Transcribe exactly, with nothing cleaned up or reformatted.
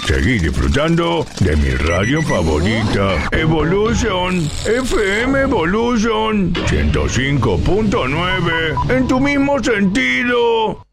Seguí disfrutando de mi radio favorita, Evolution, F M Evolution ciento cinco punto nueve, en tu mismo sentido.